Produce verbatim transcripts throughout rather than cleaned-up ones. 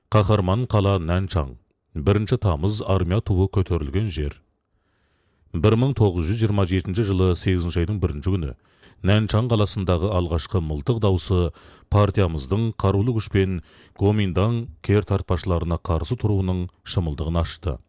Қаһарман қала Нанчан. бірінші тамыз армия туы көтерілген жер. бір мың тоғыз жүз жиырма жетінші жылы сегізінші айдың бірінші күні Нанчан қаласындағы алғашқы мылтық даусы партиямыздың қарулы күшпен Гоминдан кер тартпашыларына қарсы тұруының шымылдығын ашты.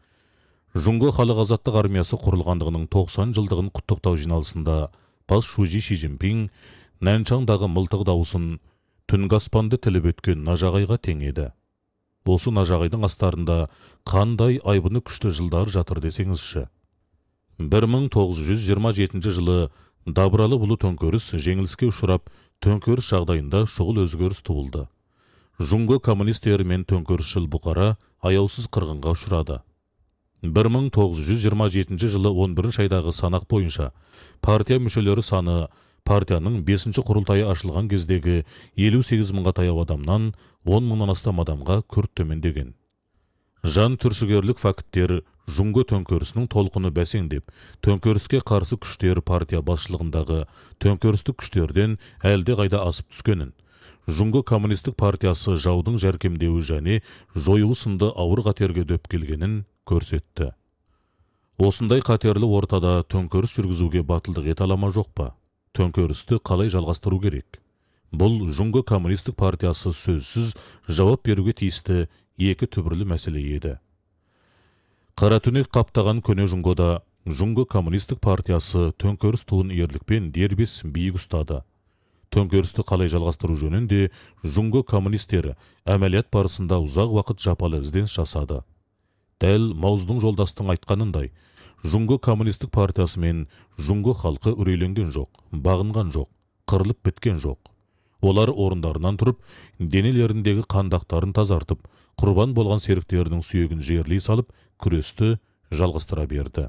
Жұңго халық азаттық армиясы құрылғандығының тоқсан жылдығын құттықтау жиналысында бас шужи Ши Цзиньпин Нанчандағы мылтық даусын түнгі аспанды тіліп өткен нажағайға теңеді. Осы нажағайдың астарында қандай айбыны күшті жылдар жатыр десеңізші. бір мың тоғыз жүз жиырма жетінші жылы Дабыралы бұлы төңкеріс жеңіліске ұшырап, төңкеріс жағдайында шұғыл өзгеріс туылды. Жұңго коммунистері мен төңкерісшіл бұқара аяусыз қырғынға ұшырады. бір мың тоғыз жүз жиырма жетінші жылы он бірінші айдағы санақ бойынша партия мүшелері саны партияның бесінші құрылтайы ашылған кездегі елу сегіз мыңға таяу адамнан он мыңнан астам адамға күрт төмендеген. Жан түршігерлік факттер Жұңго төңкерісінің толқыны бәсеңдеп, төңкеріске қарсы күштер партия басшылығындағы төңкерістік күштерден әлде қайда асып түскенін, Жұңго коммунистік партиясы жаудың жәркемдеуі және жойуы сынды ауыр қатерге дөп келгенін көрсетті. Осындай қатерлі ортада төңкеріс жүргізуге батылдық ете алама жоқ па? Төңкерісті қалай жалғастыру керек? Бұл Жұңго коммунистік партиясы сөзсіз жауап беруге тиісті екі түбірлі мәселе еді. Қара түнек қаптаған көне Жұңгода Жұңго коммунистік партиясы төңкеріс туын ерлікпен дербес биік ұстады. Төңкерісті қалай жалғастыру жөнінде Жұңго коммунистері әмәлият барысында ұзақ уақыт жапалы ізденіс жасады. Дәл Маудың жолдастың айтқанындай, Жұңго коммунистік партиясы мен Жұңго халқы үрейленген жоқ, бағынған жоқ, қырылып біткен жоқ. Олар орындарынан тұрып, денелеріндегі қандақтарын тазартып, құрбан болған серіктерінің сүйегін жерлей салып, күресті жалғастыра берді.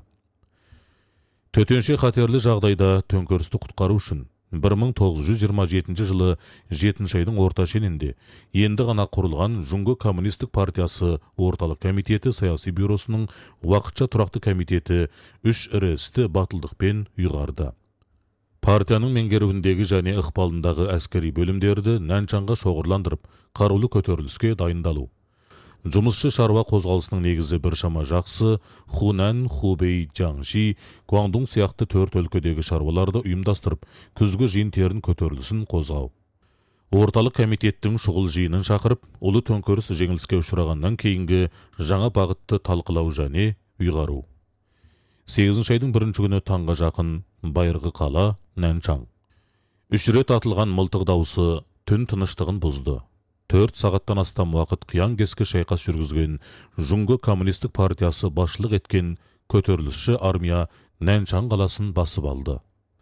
Төтенше қатерлі жағдайда төңкерісті құтқару үшін бір мың тоғыз жүз жиырма жетінші жылы жетінші айдың орта шенінде енді ғана құрылған Жұңго коммунистік партиясы орталық комитеті саяси бюросының уақытша тұрақты комитеті үш ірі істі батылдықпен ұйғарды. Партияның меңгеруіндегі және ықпалындағы әскери бөлімдерді Нанчанға шоғырландырып, қарулы көтеріліске дайындалу. Жұмысшы шаруа қозғалысының негізі біршама жақсы, Хунан, Хубей, Жаңши, Гуандун сияқты төрт өлкедегі шаруаларды ұйымдастырып, күзгі жиын-терін көтерілісін қозғау. Орталық комитеттің шұғыл жиынын шақырып, ұлы төңкеріс жеңіліске ұшырағаннан кейінгі жаңа бағытты талқылау және ұйғару. сегізінші айдың бірінші күні таңға жақын байырғы қала Нанчан. Үш рет атылған мылтық даусы түн тыныштығын бұзды. Төрт сағаттан астам уақыт қиян кескі шайқас жүргізген Жұңго коммунистік партиясы басшылық еткен көтерілісші армия Нанчан қаласын басып алды.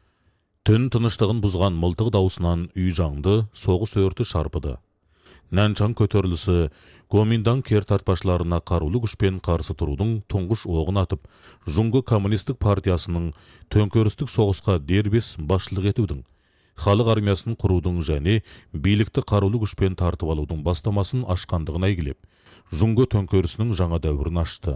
Түн тыныштығын бұзған мылтық даусынан үй жаңды, соғыс өрті шарпыды. Нанчан көтерілісі Гоминдан кер тартпашыларына қарулы күшпен қарсы тұрудың тұңғыш оғын атып, Жұңго коммунистік партиясының төңкерістік соғысқа дербес басшылық етудің, халық армиясын құрудың және билікті қарулы күшпен тартып алудың бастамасын ашқандығын әйгілеп, Жұңго төңкерісінің жаңа дәуірін ашты.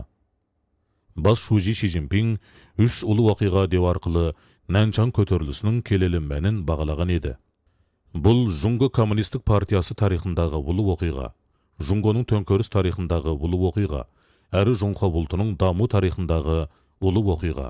Бас шужи Ши Цзиньпин үш ұлы оқиға деу арқылы Нанчан көтерілісінің келелі мәнін бағалаған еді. Бұл Жұңго коммунистік партиясы тарихындағы ұлы оқиға, Жұңгоның төңкеріс тарихындағы ұлы оқиға, әрі Жұңхо бұлтының даму тарихындағы ұлы оқиға.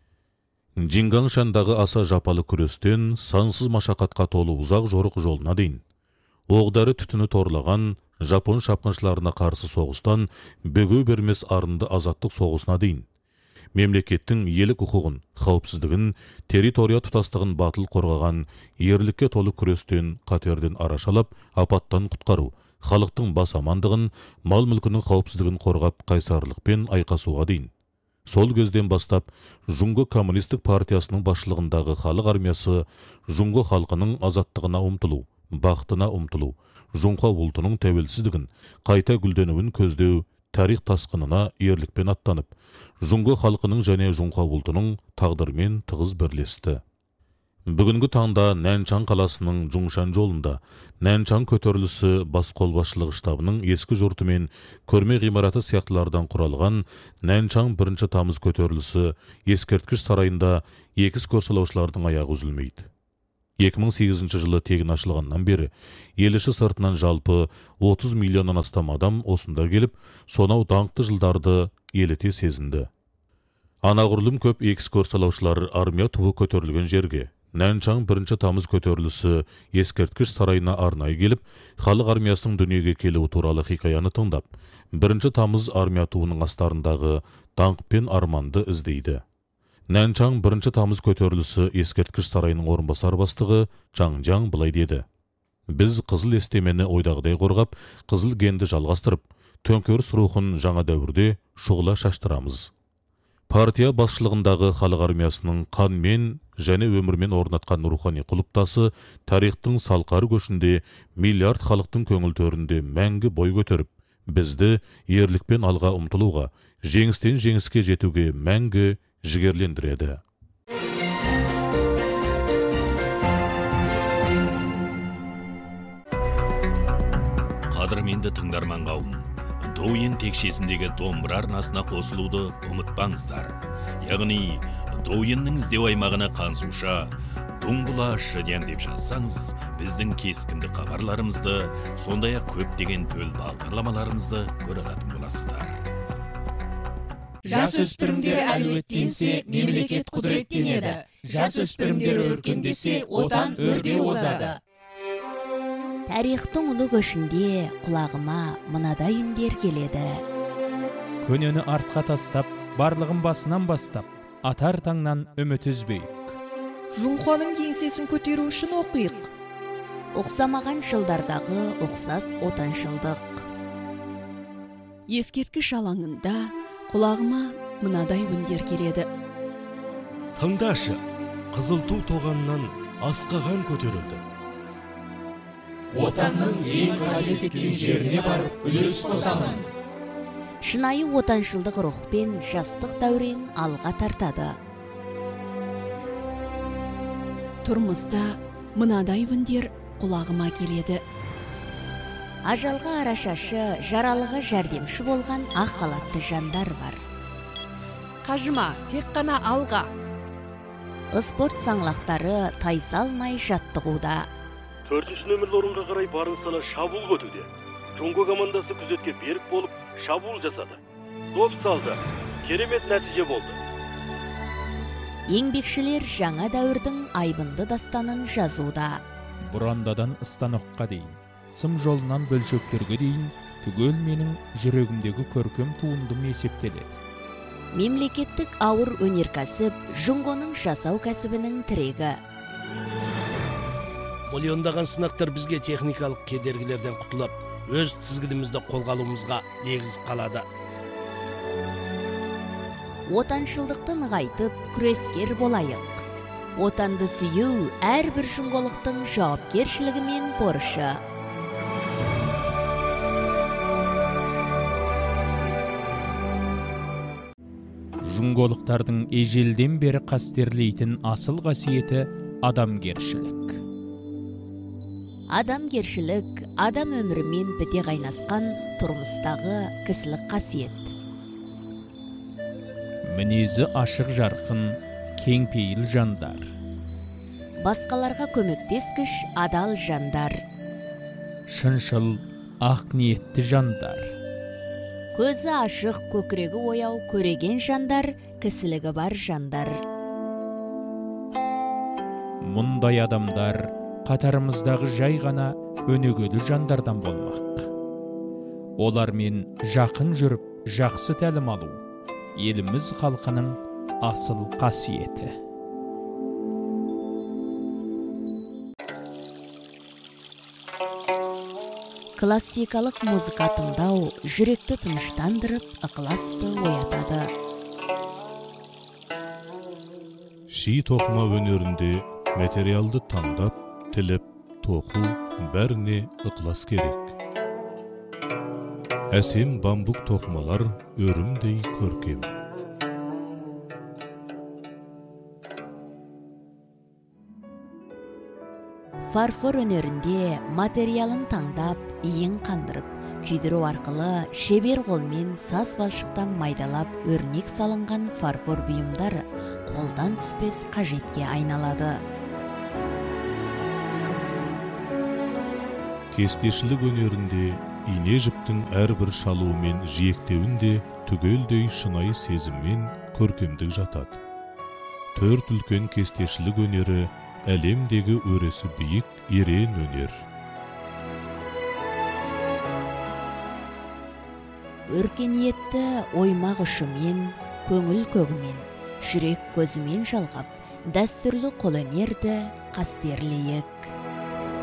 Джинганшандағы аса жапалы күрестен сансыз машақатқа толы ұзақ жорық жолына дейін, оқ-дәрі түтіні торлаған жапон шапқыншыларына қарсы соғыстан бөгеу бермес арынды азаттық соғысына дейін, мемлекеттің елік құқығын, қауіпсіздігін, территория тұтастығын батыл қорғаған ерлікке толы күрестен қатерден арашалап, апаттан құтқару, халықтың бас амандығын, мал мүлкінің қауіпсіздігін қорғап қайсарлықпен айқасуға дейін. Сол кезден бастап, Жұңго коммунистік партиясының басшылығындағы халық армиясы Жұңго халқының азаттығына ұмтылу, бақытына ұмтылу, Жұңхо ұлтының тәуелсіздігін, қайта гүлденуін көздеу, тарих тасқынына ерлікпен аттанып, Жұңго халқының және Жұңхо ұлтының тағдырмен тығыз бірлесті. Бүгінгі таңда Нанчан қаласының Жуңшан жолында Нанчан көтерілісі бас қолбасшылығы штабының ескі жұрты мен көрме ғимараты сияқтылардан құралған Нанчан бірінші тамыз көтерілісі ескерткіш сарайында екіз көрсалаушылардың аяғы үзілмейді. эки миң сегизинчи жылы тегін ашылғаннан бері, ел іші сыртынан жалпы отуз миллионнан астам адам осында келіп, сонау даңқты жылдарды елете сезінді. Анағұрлым көп экскурсиялаушылар армия туы көтерілген жерге, Нанчан бірінші тамыз көтерілісі ескерткіш сарайына арнайы келіп, халық армиясының дүниеге келуі туралы хикаяны тыңдап, бірінші тамыз армия туының астарындағы даңқ пен арманды іздейді. Нанчан бірінші тамыз көтерілісі ескерткіш сарайының орынбасар бастығы Чаңжаң былай деді: Біз қызыл естемені ойдағыдай қорғап, қызыл генді жалғастырып, төңкеріс рухын жаңа дәуірде шұғыла шаштырамыз. Партия басшылығындағы халық армиясының қанмен және өмірмен орнатқан рухани құлыптасы тарихтың салқар көшінде миллиард халықтың көңіл төрінде мәңгі бой көтеріп, бізді ерлікпен алға ұмтылуға, жеңістен жеңіске жетуге мәңгі жігерлендіреді. Қадірменді тыңдарман қауым, Доуин текшесіндегі домбыра арнасына қосылуды ұмытпаңыздар. Яғни, Доуиннің іздеу аймағына қансуша, Дуңбулашы ден деп жазсаңыз, біздің кескінді хабарларымызды, сондай-ақ көптеген төл бағдарламаларымызды көре алатын боласыздар. Жасөспірімдер әлеуеттенсе, мемлекет құдіреттенеді. Жасөспірімдер өркендесе, отан өрде озады. Тарихтың ұлы көшінде құлағыма мынадай үндер келеді. Көнені артқа тастап, барлығын басынан бастап, атар таңнан үміт үзбейік. Жұңқаның еңсесін көтеру үшін оқиық. Оқсамаған жылдардағы оқсас отаншылдық. Ескерткіш алаңында құлағыма мынадай үндер келеді. Тыңдашы, қызыл ту тоғаннан асқаған көтерілді. Отанның ең қажет еткен жеріне барып үлес қосамын. Шынайы отаншылдық рухпен жастық дәурен алға тартады. Тұрмыста мынадай үндер құлағыма келеді. Ажалға арашашы, жаралыға жәрдемші болған ақ халатты жандар бар. Қажыма, тек қана алға. Спорт саңлақтары тайсалмай жаттығуда. төртінші нөмірлі орынға қарай барын сала шабуыл көтуде. Жонго командасы күзетке берік болып шабуыл жасады. Доп салды. Керемет нәтиже болды. Еңбекшілер жаңа дәуірдің айбынды дастанын жазуда. Бұрандадан станокқа дейін, сым жолынан бөлшектерге дейін, түгел менің жүрегімдегі көркем туындым есептеледі. Мемлекеттік ауыр өнеркәсіп Жұңғоның жасау кәсібінің тірегі. Миллиондаған сынақтар бізге техникалық кедергілерден құтылып, өз тізгінімізді қолға алуымызға негіз қалады. Отаншылдықты нығайтып, күрескер болайық. Отанды сүю әрбір жұңғолықтың жауапкершілігі мен борышы. Жұңғолықтардың ежелден бері қастерлейтін асыл қасиеті адамгершілік. Адамгершілік адам өмірімен біте қайнасқан тұрмыстағы кісілік қасиет. Мінезі ашық жарқын, кеңпейіл жандар. Басқаларға көмектескіш адал жандар. Шыншыл, ақ ниетті жандар. Көзі ашық, көкірегі ояу, көреген жандар, кісілігі бар жандар. Мұндай адамдар қатарымыздағы жай ғана өнегелі жандардан болмақ. Олармен жақын жүріп, жақсы тәлім алу еліміз халқының асыл қасиеті. Классикалық музыка тыңдау жүректі тыныштандырып, ықыласты оятады. Ши тоқыма өнерінде материалды таңдап, тіліп, тоқу бәріне ықылас керек. Әсем бамбук тоқымалар өрімдей көркем. Фарфор өнерінде материалын таңдап, иін қандырып, күйдіру арқылы шебер қолмен саз балшықтан майдалап өрнек салынған фарфор бұйымдар қолдан түспес қажетке айналады. кестешілік өнерінде ине жіптің әрбір шалуы мен жиектеуінде түгелдей шынайы сезіммен көркемдік жатады. Төрт үлкен кестешілік өнері әлемдегі өресі биік ерен өнер. Өркениетті оймақ ұшымен, көңіл көгімен, жүрек көзімен жалғап, дәстүрлі қолөнерді қастерлейік.